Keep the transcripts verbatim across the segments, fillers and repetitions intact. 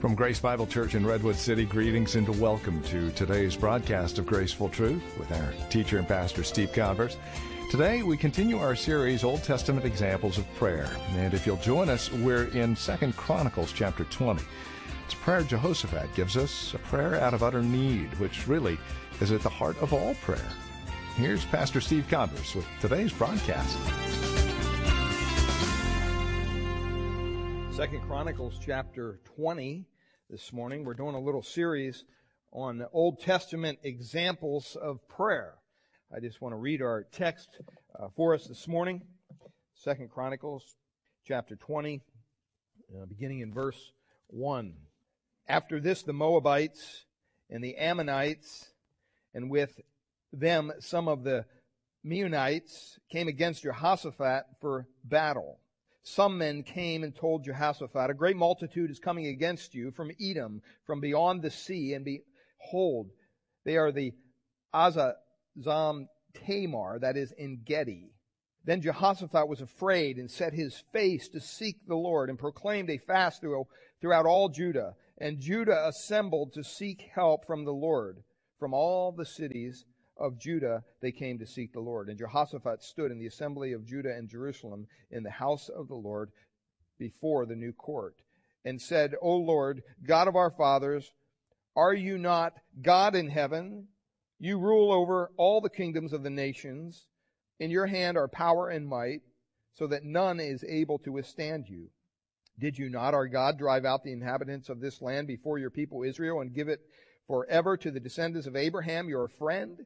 From Grace Bible Church in Redwood City, greetings and welcome to today's broadcast of Graceful Truth with our teacher and pastor, Steve Converse. Today, we continue our series, Old Testament Examples of Prayer. And if you'll join us, we're in Second Chronicles chapter twenty. It's a prayer Jehoshaphat gives us, a prayer out of utter need, which really is at the heart of all prayer. Here's Pastor Steve Converse with today's broadcast. Second Chronicles chapter twenty. This morning, we're doing a little series on Old Testament examples of prayer. I just want to read our text uh, for us this morning. Second Chronicles chapter twenty, uh, beginning in verse one. After this, the Moabites and the Ammonites, and with them some of the Meunites, came against Jehoshaphat for battle. Some men came and told Jehoshaphat, a great multitude is coming against you from Edom, from beyond the sea, and behold, they are the Azazam Tamar, that is En Gedi. Then Jehoshaphat was afraid and set his face to seek the Lord and proclaimed a fast throughout all Judah. And Judah assembled to seek help from the Lord. From all the cities of Judah they came to seek the Lord. And Jehoshaphat stood in the assembly of Judah and Jerusalem in the house of the Lord before the new court, and said, O Lord, God of our fathers, are you not God in heaven? You rule over all the kingdoms of the nations. In your hand are power and might, so that none is able to withstand you. Did you not, our God, drive out the inhabitants of this land before your people Israel and give it forever to the descendants of Abraham, your friend?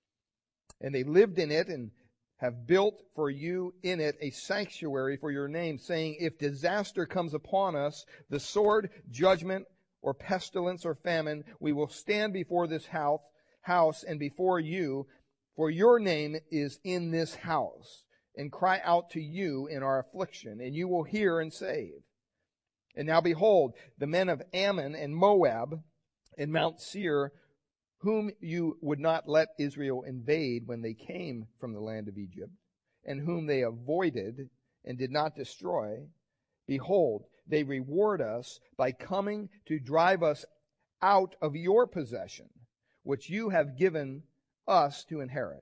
And they lived in it and have built for you in it a sanctuary for your name, saying, if disaster comes upon us, the sword, judgment, or pestilence or famine, we will stand before this house, house and before you, for your name is in this house, and cry out to you in our affliction, and you will hear and save. And now behold, the men of Ammon and Moab and Mount Seir, whom you would not let Israel invade when they came from the land of Egypt, and whom they avoided and did not destroy, behold, they reward us by coming to drive us out of your possession, which you have given us to inherit.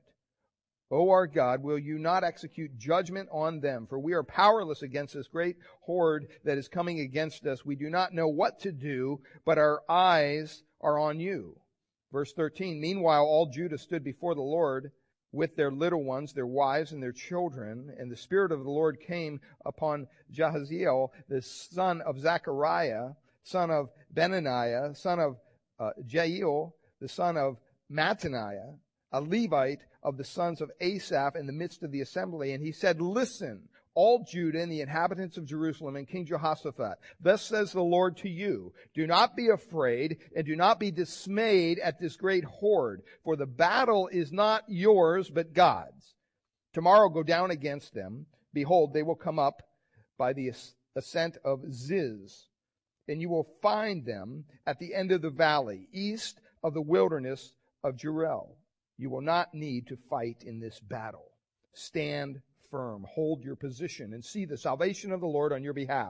O our God, will you not execute judgment on them? For we are powerless against this great horde that is coming against us. We do not know what to do, but our eyes are on you. Verse thirteen, meanwhile all Judah stood before the Lord with their little ones, their wives, and their children. And the Spirit of the Lord came upon Jahaziel, the son of Zechariah, son of Benaniah, son of uh, Jael, the son of Mattaniah, a Levite of the sons of Asaph, in the midst of the assembly. And he said, listen, all Judah and the inhabitants of Jerusalem and King Jehoshaphat, thus says the Lord to you, do not be afraid and do not be dismayed at this great horde, for the battle is not yours but God's. Tomorrow go down against them. Behold, they will come up by the ascent of Ziz, and you will find them at the end of the valley, east of the wilderness of Jeruel. You will not need to fight in this battle. Stand firm, hold your position, and see the salvation of the Lord on your behalf.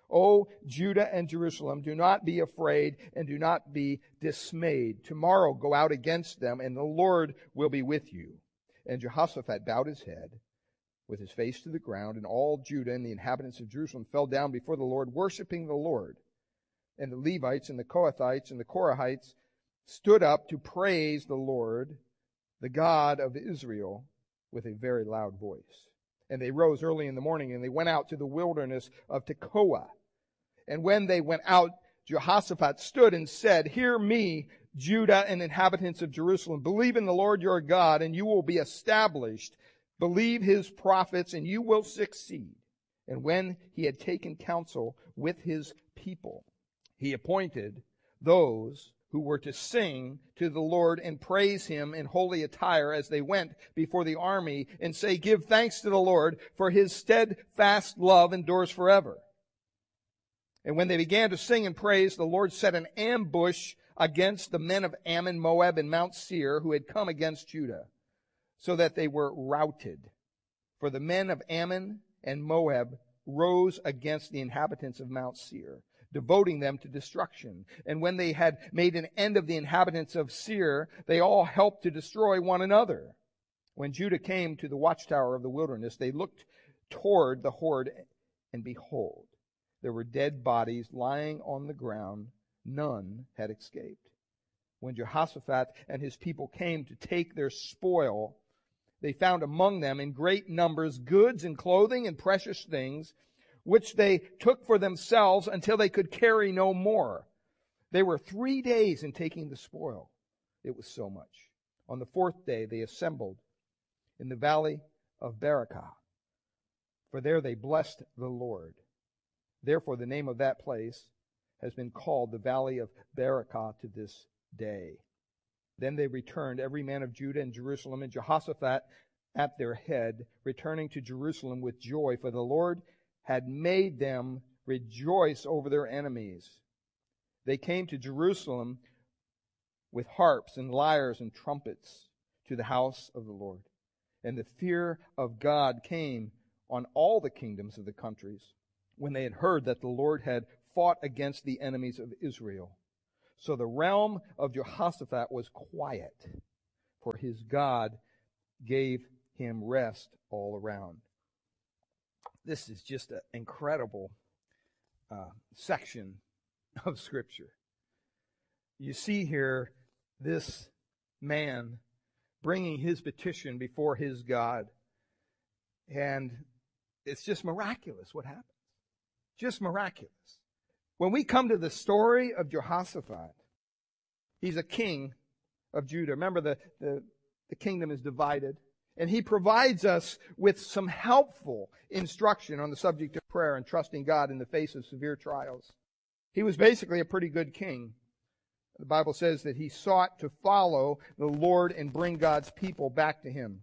O Judah and Jerusalem, do not be afraid and do not be dismayed. Tomorrow go out against them, and the Lord will be with you. And Jehoshaphat bowed his head with his face to the ground, and all Judah and the inhabitants of Jerusalem fell down before the Lord, worshiping the Lord. And the Levites and the Kohathites and the Korahites stood up to praise the Lord, the God of Israel, with a very loud voice. And they rose early in the morning, and they went out to the wilderness of Tekoa. And when they went out, Jehoshaphat stood and said, hear me, Judah and inhabitants of Jerusalem. Believe in the Lord your God, and you will be established. Believe his prophets, and you will succeed. And when he had taken counsel with his people, he appointed those who were to sing to the Lord and praise him in holy attire as they went before the army, and say, give thanks to the Lord, for his steadfast love endures forever. And when they began to sing and praise, the Lord set an ambush against the men of Ammon, Moab, and Mount Seir, who had come against Judah, so that they were routed. For the men of Ammon and Moab rose against the inhabitants of Mount Seir. devoting them to destruction. And when they had made an end of the inhabitants of Seir, they all helped to destroy one another. When Judah came to the watchtower of the wilderness, they looked toward the horde, and behold, there were dead bodies lying on the ground. None had escaped. When Jehoshaphat and his people came to take their spoil, they found among them in great numbers goods and clothing and precious things, which they took for themselves until they could carry no more. They were three days in taking the spoil. It was so much. On the fourth day they assembled in the valley of Berakah, for there they blessed the Lord. Therefore the name of that place has been called the valley of Berakah to this day. Then they returned, every man of Judah and Jerusalem, and Jehoshaphat at their head, returning to Jerusalem with joy, for the Lord had made them rejoice over their enemies. They came to Jerusalem with harps and lyres and trumpets to the house of the Lord. And the fear of God came on all the kingdoms of the countries when they had heard that the Lord had fought against the enemies of Israel. So the realm of Jehoshaphat was quiet, for his God gave him rest all around. This is just an incredible uh, section of Scripture. You see here this man bringing his petition before his God, and it's just miraculous what happens. Just miraculous. When we come to the story of Jehoshaphat, he's a king of Judah. Remember, the, the, the kingdom is divided. And he provides us with some helpful instruction on the subject of prayer and trusting God in the face of severe trials. He was basically a pretty good king. The Bible says that he sought to follow the Lord and bring God's people back to him.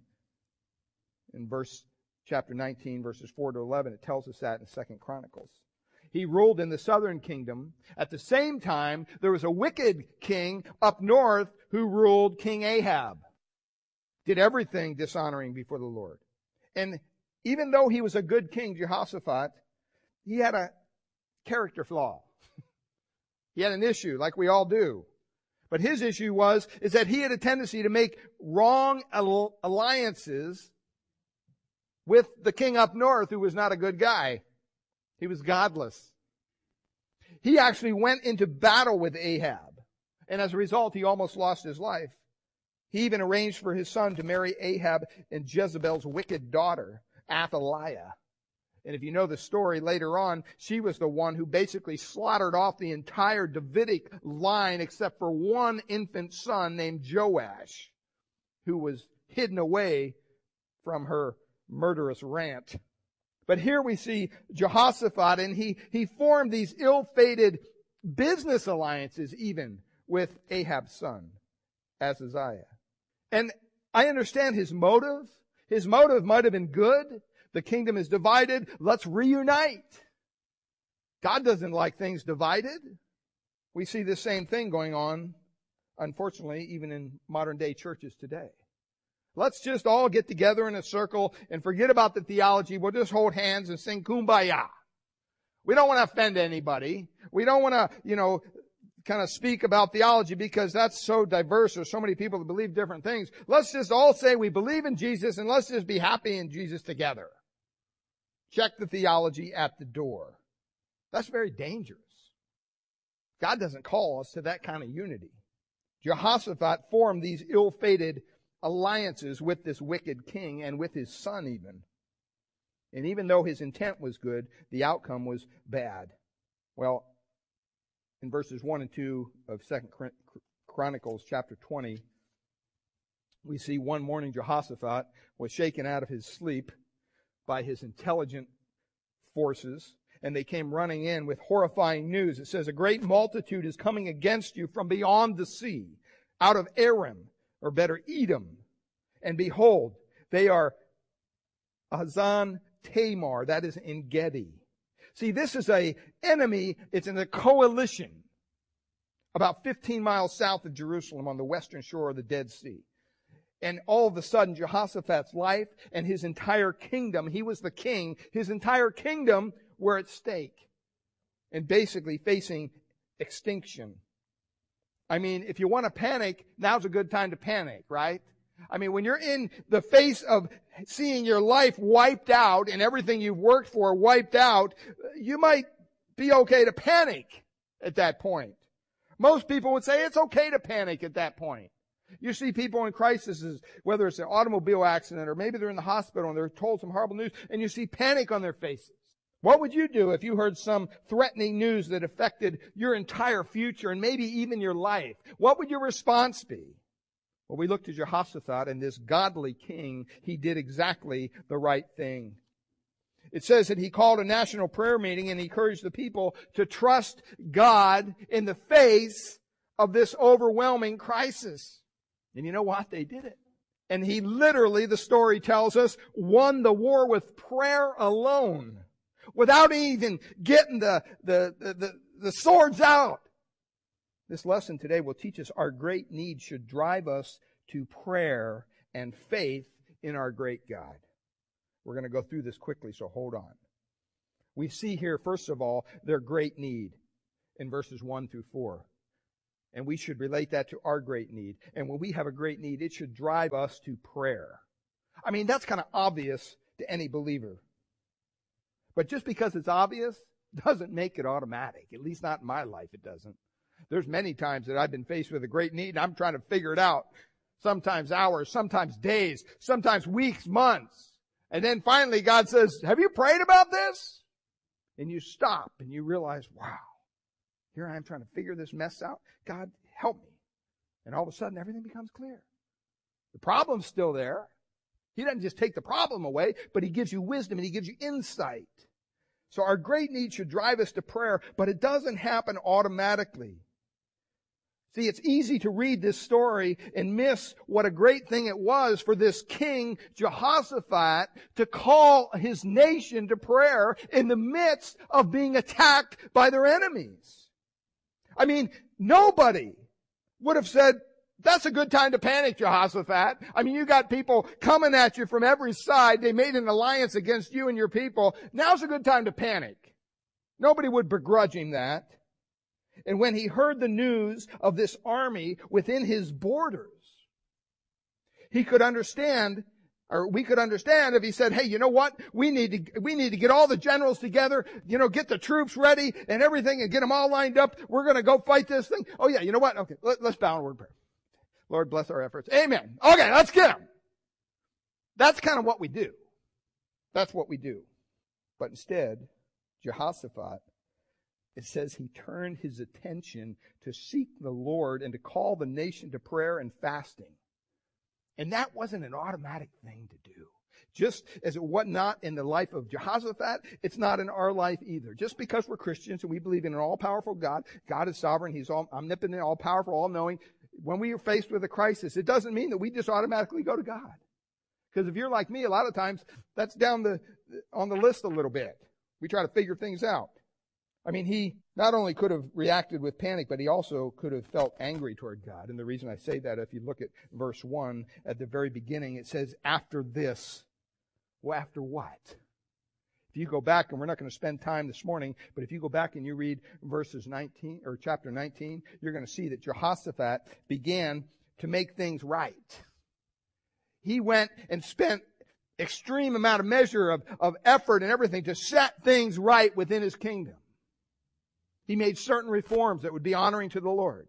In verse chapter nineteen, verses four to eleven, it tells us that in Second Chronicles. He ruled in the southern kingdom. At the same time, there was a wicked king up north who ruled, King Ahab. Did everything dishonoring before the Lord. And even though he was a good king, Jehoshaphat, he had a character flaw. He had an issue, like we all do. But his issue was, is that he had a tendency to make wrong alliances with the king up north, who was not a good guy. He was godless. He actually went into battle with Ahab. And as a result, he almost lost his life. He even arranged for his son to marry Ahab and Jezebel's wicked daughter, Athaliah. And if you know the story later on, she was the one who basically slaughtered off the entire Davidic line except for one infant son named Joash, who was hidden away from her murderous rant. But here we see Jehoshaphat, and he, he formed these ill-fated business alliances even with Ahab's son, Ahaziah. And I understand his motive. His motive might have been good. The kingdom is divided. Let's reunite. God doesn't like things divided. We see the same thing going on, unfortunately, even in modern day churches today. Let's just all get together in a circle and forget about the theology. We'll just hold hands and sing Kumbaya. We don't want to offend anybody. We don't want to, you know, kind of speak about theology because that's so diverse. There's so many people that believe different things. Let's just all say we believe in Jesus and let's just be happy in Jesus together. Check the theology at the door. That's very dangerous. God doesn't call us to that kind of unity. Jehoshaphat formed these ill-fated alliances with this wicked king and with his son even. And even though his intent was good, the outcome was bad. Well, in verses one and two of Second Chronicles chapter twenty, we see one morning Jehoshaphat was shaken out of his sleep by his intelligent forces, and they came running in with horrifying news. It says, a great multitude is coming against you from beyond the sea, out of Aram, or better, Edom. And behold, they are Hazan Tamar, that is En Gedi. See, this is a enemy, it's in a coalition about fifteen miles south of Jerusalem on the western shore of the Dead Sea. And all of a sudden, Jehoshaphat's life and his entire kingdom, he was the king, his entire kingdom were at stake. and basically facing extinction. I mean, if you want to panic, now's a good time to panic, right? I mean, when you're in the face of seeing your life wiped out and everything you've worked for wiped out, you might be okay to panic at that point. Most people would say it's okay to panic at that point. You see people in crises, whether it's an automobile accident or maybe they're in the hospital and they're told some horrible news, and you see panic on their faces. What would you do if you heard some threatening news that affected your entire future and maybe even your life? What would your response be? Well, we looked at Jehoshaphat, and this godly king, he did exactly the right thing. It says that he called a national prayer meeting and he encouraged the people to trust God in the face of this overwhelming crisis. And you know what? They did it. And he literally, the story tells us, won the war with prayer alone, without even getting the, the, the, the, the swords out. This lesson today will teach us our great need should drive us to prayer and faith in our great God. We're going to go through this quickly, so hold on. We see here, first of all, their great need in verses one through four. And we should relate that to our great need. And when we have a great need, it should drive us to prayer. I mean, that's kind of obvious to any believer. But just because it's obvious doesn't make it automatic. At least not in my life, it doesn't. There's many times that I've been faced with a great need and I'm trying to figure it out. Sometimes hours, sometimes days, sometimes weeks, months. And then finally God says, have you prayed about this? And you stop and you realize, wow, here I am trying to figure this mess out. God, help me. And all of a sudden everything becomes clear. The problem's still there. He doesn't just take the problem away, but He gives you wisdom and He gives you insight. So our great need should drive us to prayer, but it doesn't happen automatically. See, it's easy to read this story and miss what a great thing it was for this king, Jehoshaphat, to call his nation to prayer in the midst of being attacked by their enemies. I mean, nobody would have said, that's a good time to panic, Jehoshaphat. I mean, you got people coming at you from every side. They made an alliance against you and your people. Now's a good time to panic. Nobody would begrudge him that. And when he heard the news of this army within his borders, he could understand, or we could understand if he said, hey, you know what? We need to, we need to get all the generals together, you know, get the troops ready and everything and get them all lined up. We're going to go fight this thing. Oh yeah, you know what? Okay, let, let's bow in word of prayer. Lord, bless our efforts. Amen. Okay, let's get them. That's kind of what we do. That's what we do. But instead, Jehoshaphat, it says he turned his attention to seek the Lord and to call the nation to prayer and fasting. And that wasn't an automatic thing to do. Just as it was not in the life of Jehoshaphat, it's not in our life either. Just because we're Christians and we believe in an all-powerful God, God is sovereign, He's all omnipotent, all-powerful, all-knowing. When we are faced with a crisis, it doesn't mean that we just automatically go to God. Because if you're like me, a lot of times, that's down the on the list a little bit. We try to figure things out. I mean, he not only could have reacted with panic, but he also could have felt angry toward God. And the reason I say that, if you look at verse one, at the very beginning, it says, after this. Well, after what? If you go back, and we're not going to spend time this morning, but if you go back and you read verses nineteen, or chapter nineteen, you're going to see that Jehoshaphat began to make things right. He went and spent extreme amount of measure of, of effort and everything to set things right within his kingdom. He made certain reforms that would be honoring to the Lord.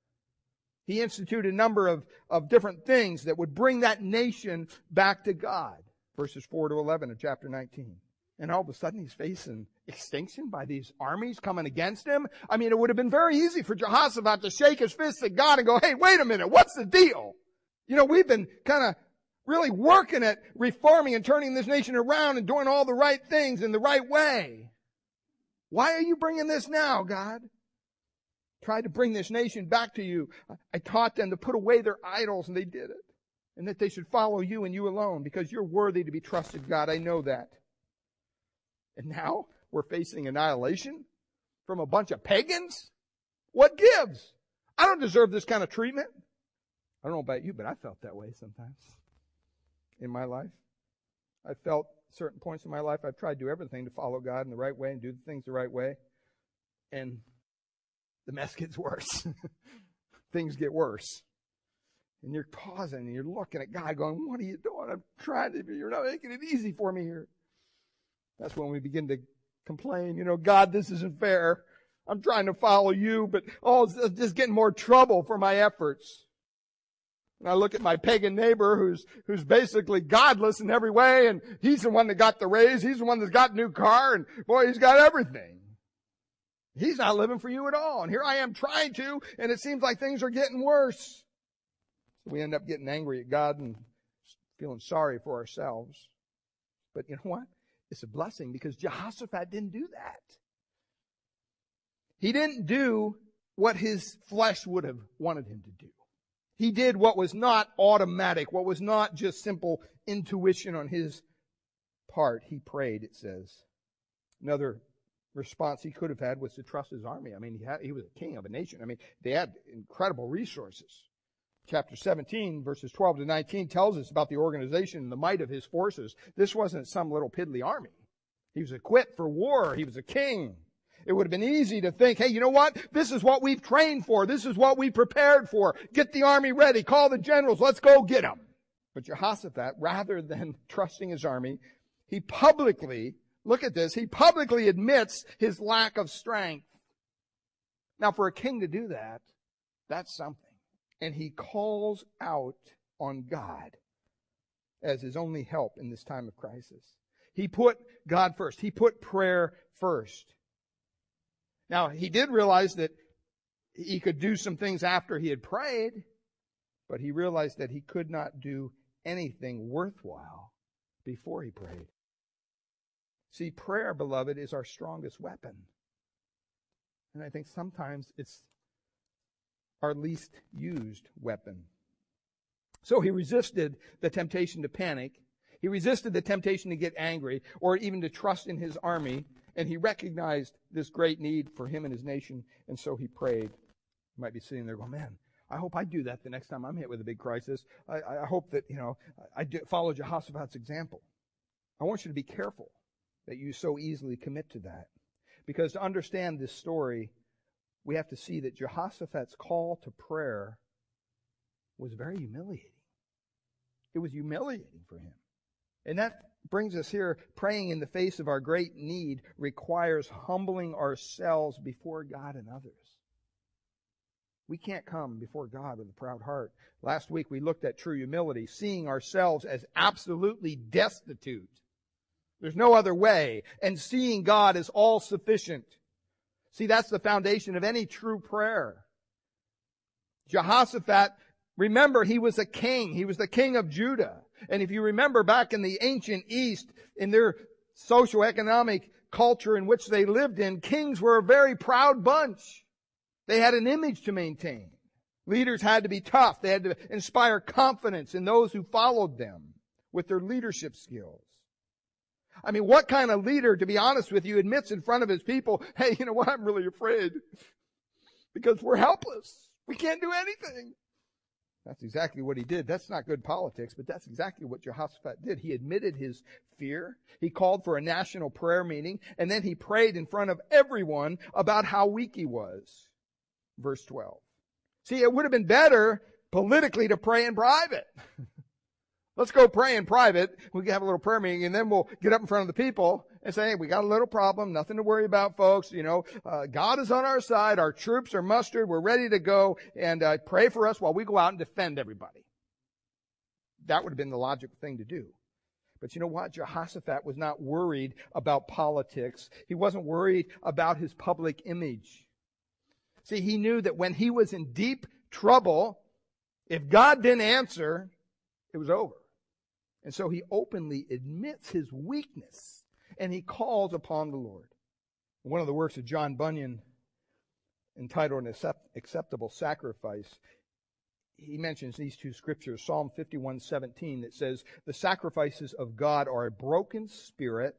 He instituted a number of, of different things that would bring that nation back to God. Verses four to eleven of chapter nineteen. And all of a sudden he's facing extinction by these armies coming against him. I mean, it would have been very easy for Jehoshaphat to shake his fist at God and go, hey, wait a minute, what's the deal? You know, we've been kind of really working at reforming and turning this nation around and doing all the right things in the right way. Why are you bringing this now, God? Tried to bring this nation back to you. I taught them to put away their idols, and they did it. And that they should follow you and you alone, because you're worthy to be trusted, God. I know that. And now we're facing annihilation from a bunch of pagans? What gives? I don't deserve this kind of treatment. I don't know about you, but I felt that way sometimes in my life. I felt certain points in my life I've tried to do everything to follow God in the right way and do the things the right way. and the mess gets worse. Things get worse. And you're pausing and you're looking at God going, what are you doing? I'm trying to be, you're not making it easy for me here. That's when we begin to complain, you know, God, this isn't fair. I'm trying to follow you, but oh, it's just getting more trouble for my efforts. And I look at my pagan neighbor who's, who's basically godless in every way, and he's the one that got the raise. He's the one that's got a new car, and boy, he's got everything. He's not living for you at all. And here I am trying to, and it seems like things are getting worse. So we end up getting angry at God and feeling sorry for ourselves. But you know what? It's a blessing because Jehoshaphat didn't do that. He didn't do what his flesh would have wanted him to do. He did what was not automatic, what was not just simple intuition on his part. He prayed, it says. Another response he could have had was to trust his army. I mean, he, had, he was a king of a nation. I mean, they had incredible resources. Chapter seventeen, verses twelve to nineteen tells us about the organization and the might of his forces. This wasn't some little piddly army. He was equipped for war. He was a king. It would have been easy to think, hey, you know what? This is what we've trained for. This is what we prepared for. Get the army ready. Call the generals. Let's go get them. But Jehoshaphat, rather than trusting his army, he publicly, look at this, he publicly admits his lack of strength. Now, for a king to do that, that's something. And he calls out on God as his only help in this time of crisis. He put God first. He put prayer first. Now, he did realize that he could do some things after he had prayed, but he realized that he could not do anything worthwhile before he prayed. See, prayer, beloved, is our strongest weapon. And I think sometimes it's our least used weapon. So he resisted the temptation to panic. He resisted the temptation to get angry or even to trust in his army. And he recognized this great need for him and his nation. And so he prayed. You might be sitting there going, man, I hope I do that the next time I'm hit with a big crisis. I, I hope that, you know, I do follow Jehoshaphat's example. I want you to be careful that you so easily commit to that. Because to understand this story, we have to see that Jehoshaphat's call to prayer was very humiliating. It was humiliating for him. And that brings us here, praying in the face of our great need requires humbling ourselves before God and others. We can't come before God with a proud heart. Last week we looked at true humility, seeing ourselves as absolutely destitute. There's no other way. And seeing God as all sufficient. See, that's the foundation of any true prayer. Jehoshaphat, remember, he was a king. He was the king of Judah. And if you remember back in the ancient East, in their socioeconomic culture in which they lived in, kings were a very proud bunch. They had an image to maintain. Leaders had to be tough. They had to inspire confidence in those who followed them with their leadership skills. I mean, what kind of leader, to be honest with you, admits in front of his people, hey, you know what, I'm really afraid because we're helpless. We can't do anything. That's exactly what he did. That's not good politics, but that's exactly what Jehoshaphat did. He admitted his fear. He called for a national prayer meeting, and then he prayed in front of everyone about how weak he was. Verse twelve. See, it would have been better politically to pray in private. Let's go pray in private. We can have a little prayer meeting, and then we'll get up in front of the people and say, hey, we got a little problem. Nothing to worry about, folks. You know, uh, God is on our side. Our troops are mustered. We're ready to go. And uh, pray for us while we go out and defend everybody. That would have been the logical thing to do. But you know what? Jehoshaphat was not worried about politics. He wasn't worried about his public image. See, he knew that when he was in deep trouble, if God didn't answer, it was over. And so he openly admits his weakness and he calls upon the Lord. One of the works of John Bunyan, entitled An Acceptable Sacrifice, he mentions these two scriptures, Psalm fifty-one seventeen, that says, the sacrifices of God are a broken spirit,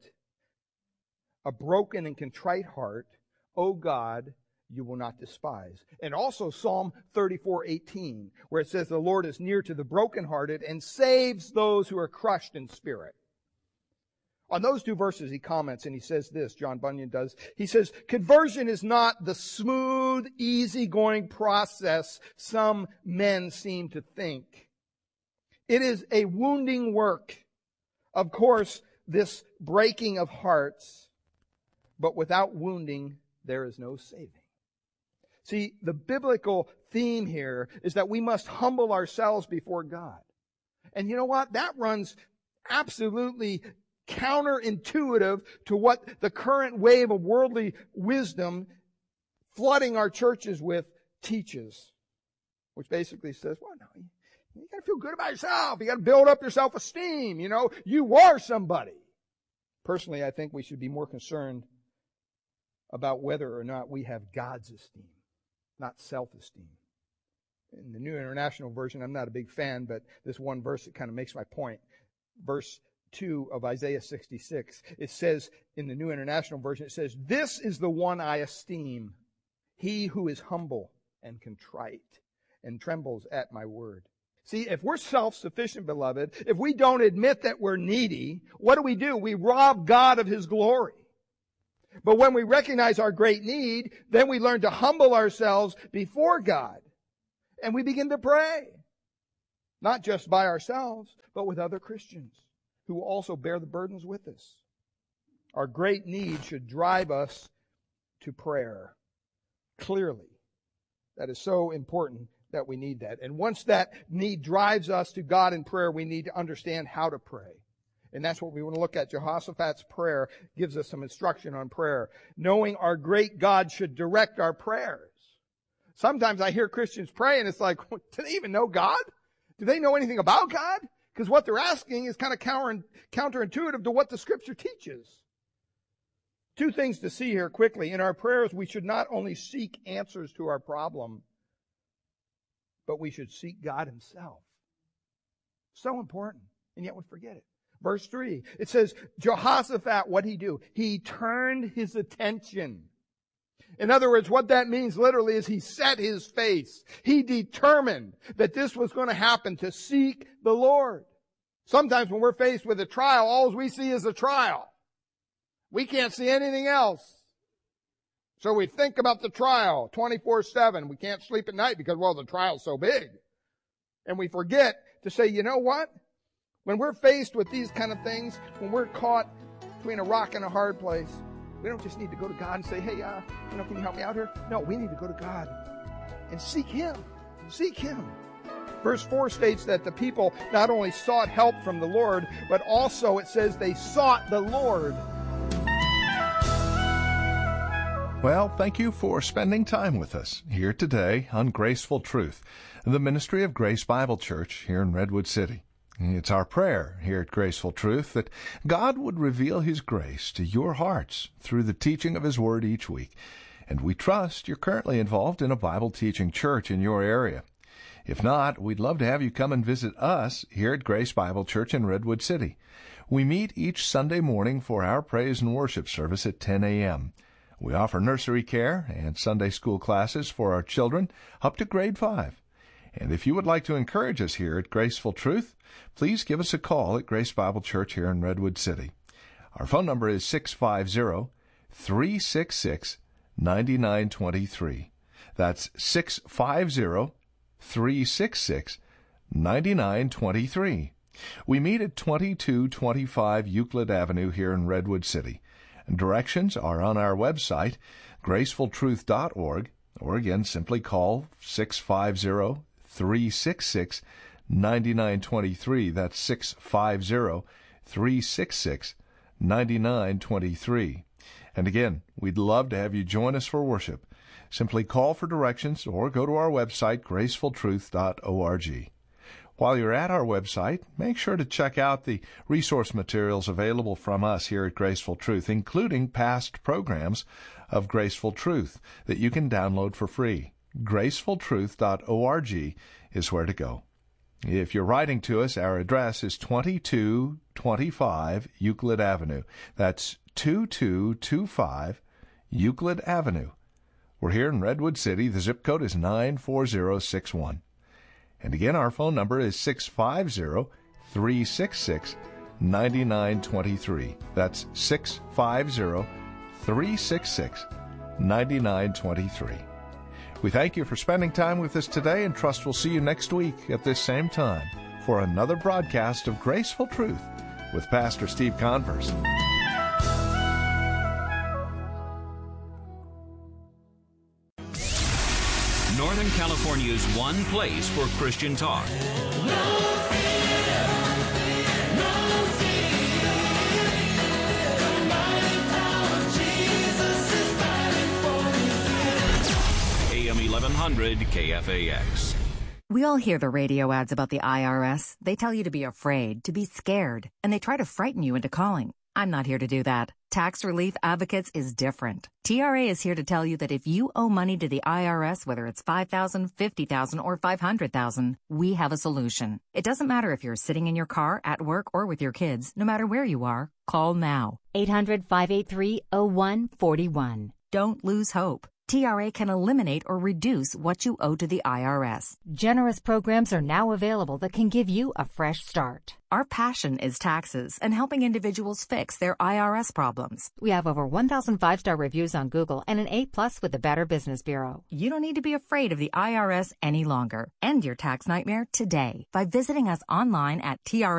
a broken and contrite heart, O God, you will not despise. And also Psalm thirty-four eighteen, where it says the Lord is near to the brokenhearted and saves those who are crushed in spirit. On those two verses, he comments and he says this, John Bunyan does. He says, conversion is not the smooth, easygoing process some men seem to think. It is a wounding work. Of course, this breaking of hearts, but without wounding, there is no saving. See, the biblical theme here is that we must humble ourselves before God. And you know what? That runs absolutely counterintuitive to what the current wave of worldly wisdom flooding our churches with teaches. Which basically says, well, no, you, you gotta feel good about yourself. You gotta build up your self-esteem. You know, you are somebody. Personally, I think we should be more concerned about whether or not we have God's esteem, not self-esteem. In the New International Version, I'm not a big fan, but this one verse, it kind of makes my point. Verse two of Isaiah sixty-six, it says, in the New International Version, it says, this is the one I esteem, he who is humble and contrite and trembles at my word. See, if we're self-sufficient, beloved, if we don't admit that we're needy, what do we do? We rob God of his glory. But when we recognize our great need, then we learn to humble ourselves before God. And we begin to pray. Not just by ourselves, but with other Christians who also bear the burdens with us. Our great need should drive us to prayer. Clearly. That is so important that we need that. And once that need drives us to God in prayer, we need to understand how to pray. And that's what we want to look at. Jehoshaphat's prayer gives us some instruction on prayer. Knowing our great God should direct our prayers. Sometimes I hear Christians pray and it's like, do they even know God? Do they know anything about God? Because what they're asking is kind of counter, counterintuitive to what the Scripture teaches. Two things to see here quickly. In our prayers, we should not only seek answers to our problem, but we should seek God himself. So important, and yet we forget it. Verse three, it says, Jehoshaphat, what did he do? He turned his attention. In other words, what that means literally is he set his face. He determined that this was going to happen, to seek the Lord. Sometimes when we're faced with a trial, all we see is a trial. We can't see anything else. So we think about the trial twenty-four seven. We can't sleep at night because, well, the trial's so big. And we forget to say, you know what? When we're faced with these kind of things, when we're caught between a rock and a hard place, we don't just need to go to God and say, hey, uh, you know, can you help me out here? No, we need to go to God and seek him. Seek him. Verse four states that the people not only sought help from the Lord, but also it says they sought the Lord. Well, thank you for spending time with us here today on Graceful Truth, the ministry of Grace Bible Church here in Redwood City. It's our prayer here at Graceful Truth that God would reveal his grace to your hearts through the teaching of his word each week. And we trust you're currently involved in a Bible teaching church in your area. If not, we'd love to have you come and visit us here at Grace Bible Church in Redwood City. We meet each Sunday morning for our praise and worship service at ten a.m. We offer nursery care and Sunday school classes for our children up to grade five. And if you would like to encourage us here at Graceful Truth, please give us a call at Grace Bible Church here in Redwood City. Our phone number is six five zero, three six six, nine nine two three. That's six five zero, three six six, nine nine two three. We meet at twenty-two twenty-five Euclid Avenue here in Redwood City. Directions are on our website, graceful truth dot org, or again, simply call six five zero, three six six, nine nine two three. That's six five zero, three six six, nine nine two three. And again, we'd love to have you join us for worship. Simply call for directions or go to our website, graceful truth dot org. While you're at our website, make sure to check out the resource materials available from us here at Graceful Truth, including past programs of Graceful Truth that you can download for free. graceful truth dot org is where to go. If you're writing to us, our address is twenty-two twenty-five Euclid Avenue. That's two two two five Euclid Avenue. We're here in Redwood City. The zip code is nine four zero six one. And again, our phone number is six five zero, three six six, nine nine two three. That's six five zero, three six six, nine nine two three. We thank you for spending time with us today and trust we'll see you next week at this same time for another broadcast of Graceful Truth with Pastor Steve Converse. Northern California's one place for Christian talk. A M eleven hundred K F A X. We all hear the radio ads about the I R S. They tell you to be afraid, to be scared, and they try to frighten you into calling. I'm not here to do that. Tax Relief Advocates is different. T R A is here to tell you that if you owe money to the I R S, whether it's five thousand dollars, fifty thousand dollars, or five hundred thousand dollars, we have a solution. It doesn't matter if you're sitting in your car, at work, or with your kids. No matter where you are, call now. eight hundred, five eight three, oh one four one. Don't lose hope. T R A can eliminate or reduce what you owe to the I R S. Generous programs are now available that can give you a fresh start. Our passion is taxes and helping individuals fix their I R S problems. We have over one thousand five-star reviews on Google and an A plus with the Better Business Bureau. You don't need to be afraid of the I R S any longer. End your tax nightmare today by visiting us online at T R A.